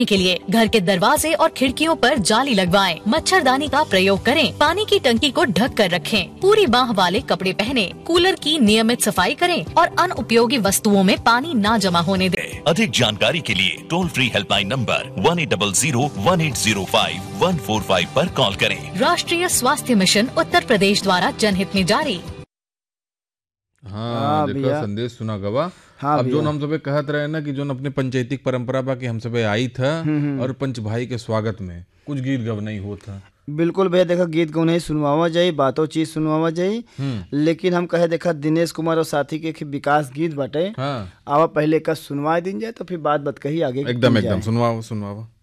के लिए घर के दरवाजे और खिड़कियों पर जाली लगवाएं, मच्छरदानी का प्रयोग करें, पानी की टंकी को ढक कर रखें, पूरी बाह वाले कपड़े पहने, कूलर की नियमित सफाई करें और अनुपयोगी वस्तुओं में पानी ना जमा होने दें। अधिक जानकारी के लिए टोल फ्री हेल्पलाइन नंबर 1800-1805-145 पर कॉल करें। राष्ट्रीय स्वास्थ्य मिशन उत्तर प्रदेश द्वारा जनहित में जारी। हाँ देखा संदेश सुना गवा। हाँ अब जो हम सबे कहत रहे ना कि जो अपने पंचायतिक परंपरा बा कि हम सबे आई था और पंच भाई के स्वागत में कुछ गीत गव नहीं होता। बिल्कुल भैया, देखा गीत को नहीं सुनवावा जाई, बातों चीज सुनवावा जाई, लेकिन हम कहे देखा दिनेश कुमार और साथी के विकास गीत बटे। हाँ आवा पहले का सुनवा दिन जाए तो फिर बात कही आगे एकदम सुनवाओ।